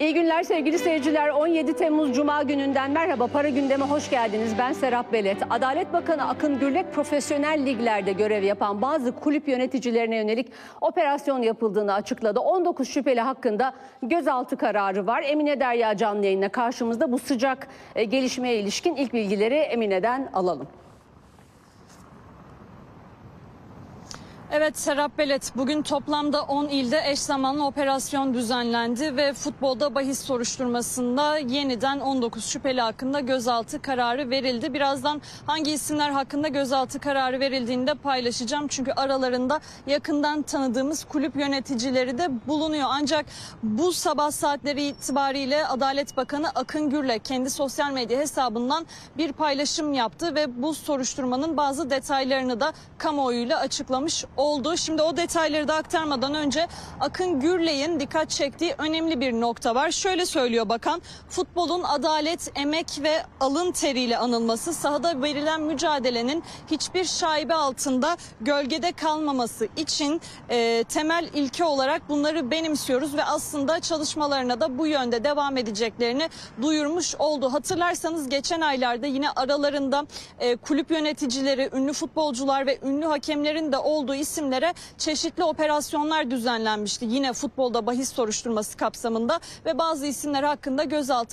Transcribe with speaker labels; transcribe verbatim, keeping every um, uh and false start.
Speaker 1: İyi günler sevgili seyirciler. on yedi Temmuz Cuma gününden merhaba. Para gündeme hoş geldiniz. Ben Serap Belet. Adalet Bakanı Akın Gürlek profesyonel liglerde görev yapan bazı kulüp yöneticilerine yönelik operasyon yapıldığını açıkladı. on dokuz şüpheli hakkında gözaltı kararı var. Emine Derya canlı yayına karşımızda. Bu sıcak e, gelişmeye ilişkin ilk bilgileri Emine'den alalım.
Speaker 2: Evet Serap Belet, bugün toplamda on ilde eş zamanlı operasyon düzenlendi ve futbolda bahis soruşturmasında yeniden on dokuz şüpheli hakkında gözaltı kararı verildi. Birazdan hangi isimler hakkında gözaltı kararı verildiğini de paylaşacağım. Çünkü aralarında yakından tanıdığımız kulüp yöneticileri de bulunuyor. Ancak bu sabah saatleri itibariyle Adalet Bakanı Akın Gürlek kendi sosyal medya hesabından bir paylaşım yaptı ve bu soruşturmanın bazı detaylarını da kamuoyuyla açıklamış oldu. Şimdi o detayları da aktarmadan önce Akın Gürlek'in dikkat çektiği önemli bir nokta var. Şöyle söylüyor bakan: futbolun adalet, emek ve alın teriyle anılması, sahada verilen mücadelenin hiçbir şaibe altında gölgede kalmaması için e, temel ilke olarak bunları benimsiyoruz ve aslında çalışmalarına da bu yönde devam edeceklerini duyurmuş oldu. Hatırlarsanız geçen aylarda yine aralarında e, kulüp yöneticileri, ünlü futbolcular ve ünlü hakemlerin de olduğu isimlere çeşitli operasyonlar düzenlenmişti. Yine futbolda bahis soruşturması kapsamında ve bazı isimler hakkında gözaltı